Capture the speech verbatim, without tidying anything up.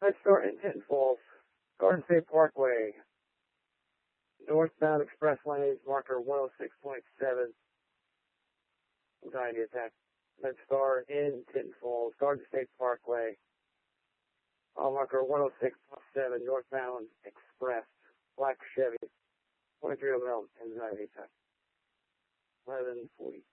Let's start in Hinton Falls. Garden State Parkway. Northbound express lanes, marker one oh six point seven. Anxiety attack. Let's start in Hinton Falls. Garden State Parkway. Mile marker one oh six point seven, northbound express. Black Chevy. twenty-three oh L, anxiety attack. eleven forty.